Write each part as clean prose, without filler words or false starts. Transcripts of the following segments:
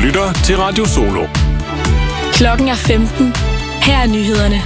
lytter til Radio Solo. Klokken er 15. Her er nyhederne.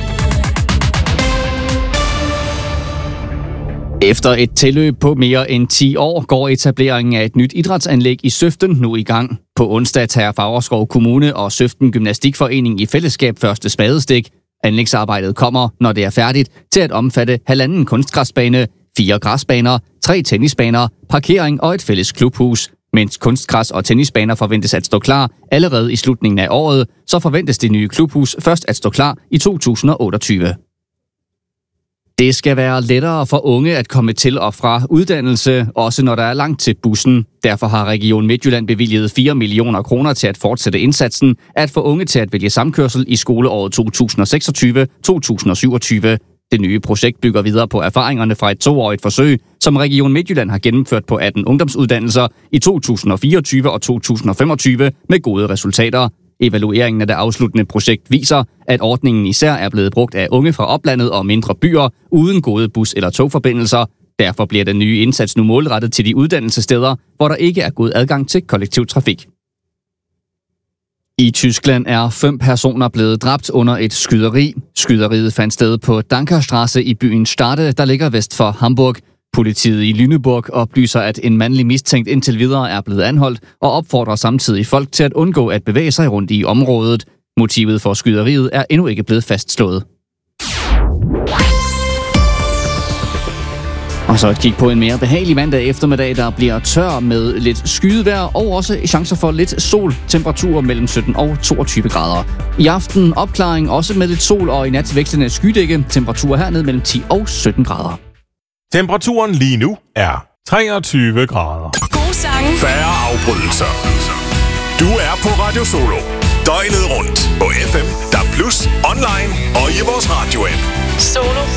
Efter et tilløb på mere end 10 år går etableringen af et nyt idrætsanlæg i Søften nu i gang. På onsdag tager Favrskov Kommune og Søften Gymnastikforening i fællesskab første spadestik. Anlægsarbejdet kommer, når det er færdigt, til at omfatte 1,5 kunstgræsbane, 4 græsbaner, 3 tennisbaner, parkering og et fælles klubhus. Mens kunstgræs og tennisbaner forventes at stå klar allerede i slutningen af året, så forventes det nye klubhus først at stå klar i 2028. Det skal være lettere for unge at komme til og fra uddannelse, også når der er langt til bussen. Derfor har Region Midtjylland bevilget 4 millioner kroner til at fortsætte indsatsen at få unge til at vælge samkørsel i skoleåret 2026-2027. Det nye projekt bygger videre på erfaringerne fra et 2-årigt forsøg, som Region Midtjylland har gennemført på 18 ungdomsuddannelser i 2024 og 2025 med gode resultater. Evalueringen af det afsluttende projekt viser, at ordningen især er blevet brugt af unge fra oplandet og mindre byer uden gode bus- eller togforbindelser. Derfor bliver den nye indsats nu målrettet til de uddannelsessteder, hvor der ikke er god adgang til kollektiv trafik. I Tyskland er 5 personer blevet dræbt under et skyderi. Skyderiet fandt sted på Dankerstrasse i byen Stade, der ligger vest for Hamburg. Politiet i Lüneburg oplyser, at en mandlig mistænkt indtil videre er blevet anholdt og opfordrer samtidig folk til at undgå at bevæge sig rundt i området. Motivet for skyderiet er endnu ikke blevet fastslået. Og så et kig på en mere behagelig mandag eftermiddag, der bliver tør med lidt skydevejr og også chancer for lidt sol. Temperaturer mellem 17 og 22 grader. I aften opklaring også med lidt sol og i nat vekslende skydække. Temperaturer hernede mellem 10 og 17 grader. Temperaturen lige nu er 23 grader. God sang. Færre afbrydelser. Du er på Radio Solo. Døgnet rundt på FM, DAB+, online og i vores radio-app. Solo.